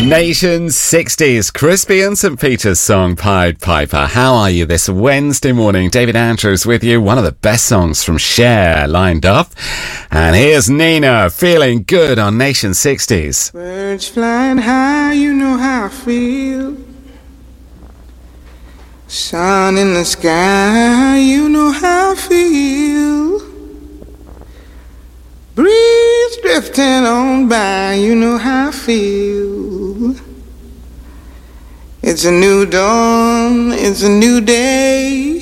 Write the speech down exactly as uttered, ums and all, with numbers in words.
Nation sixties, Crispy and Saint Peter's song Pied Piper. How are you this Wednesday morning? David Andrews with you. One of the best songs from Cher lined up. And here's Nina, Feeling Good on Nation sixties. Birds flying high, you know how I feel. Sun in the sky, you know how I feel. Breeze drifting on by, you know how I feel. It's a new dawn, it's a new day.